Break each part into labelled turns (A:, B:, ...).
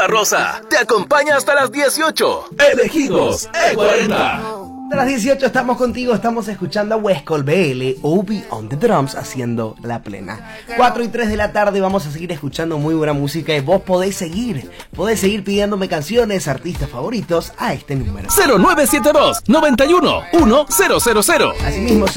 A: La Rosa te acompaña hasta las 18. Elegidos E40.
B: A las 18 estamos contigo, estamos escuchando a Westcol BL, Obi on the Drums, haciendo la plena. 4 y 3 de la tarde vamos a seguir escuchando muy buena música y vos podés seguir pidiéndome canciones, artistas favoritos a este número.
A: 0972-91-1000.
B: Asimismo,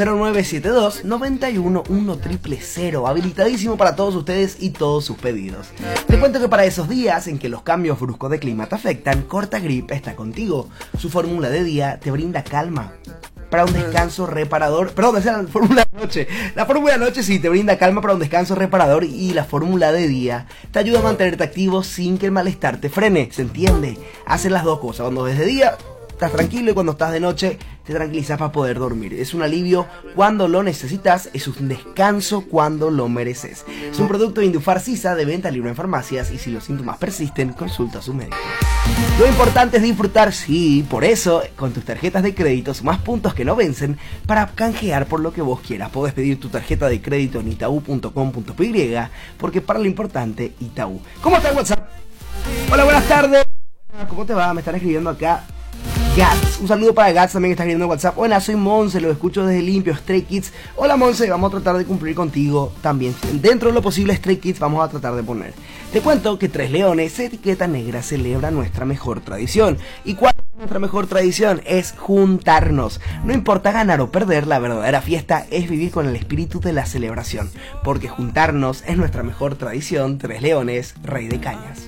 B: 0972-91-1000, habilitadísimo para todos ustedes y todos sus pedidos. Te cuento que para esos días en que los cambios bruscos de clima te afectan, Corta Grip está contigo. Su fórmula de día te brinda calma para un descanso reparador. Perdón, esa es la fórmula de noche. La fórmula de noche sí te brinda calma para un descanso reparador, y la fórmula de día te ayuda a mantenerte activo sin que el malestar te frene. ¿Se entiende? Hacen las dos cosas. Cuando es de día estás tranquilo y cuando estás de noche te tranquilizas para poder dormir. Es un alivio cuando lo necesitas, es un descanso cuando lo mereces. Es un producto de Indufar Sisa de venta libre en farmacias, y si los síntomas persisten, consulta a su médico. Lo importante es disfrutar, sí, por eso con tus tarjetas de crédito más puntos que no vencen para canjear por lo que vos quieras. Podés pedir tu tarjeta de crédito en itaú.com.py, porque para lo importante, Itaú. ¿Cómo está el WhatsApp? Hola, buenas tardes. ¿Cómo te va? Me están escribiendo acá Gats, un saludo para Gats también, que está escribiendo en WhatsApp. Hola, soy Monse, lo escucho desde Limpio, Stray Kids. Hola Monse, vamos a tratar de cumplir contigo también. Dentro de lo posible, Stray Kids vamos a tratar de poner. Te cuento que Tres Leones, etiqueta negra, celebra nuestra mejor tradición. ¿Y cuál es nuestra mejor tradición? Es juntarnos. No importa ganar o perder, la verdadera fiesta es vivir con el espíritu de la celebración. Porque juntarnos es nuestra mejor tradición. Tres Leones, Rey de Cañas.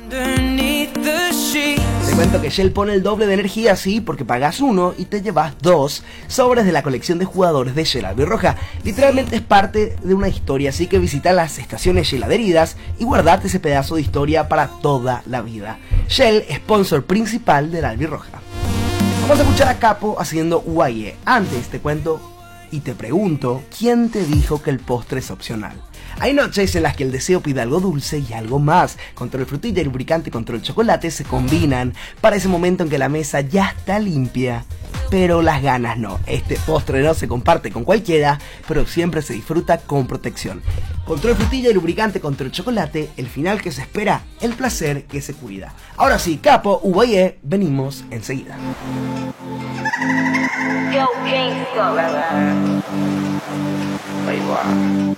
B: Te cuento que Shell pone el doble de energía, sí, porque pagas 1 y te llevas 2 sobres de la colección de jugadores de Shell Albirroja. Literalmente es parte de una historia, así que visita las estaciones Shell adheridas y guardate ese pedazo de historia para toda la vida. Shell, sponsor principal del Albirroja. Vamos a escuchar a Capo haciendo UAE. Antes te cuento y te pregunto, ¿quién te dijo que el postre es opcional? Hay noches en las que el deseo pide algo dulce y algo más. Control frutilla y lubricante y control chocolate se combinan para ese momento en que la mesa ya está limpia, pero las ganas no. Este postre no se comparte con cualquiera, pero siempre se disfruta con protección. Control frutilla y lubricante, control chocolate, el final que se espera, el placer que se cuida. Ahora sí, Capo, UAE, venimos enseguida.
C: Yo, King, go,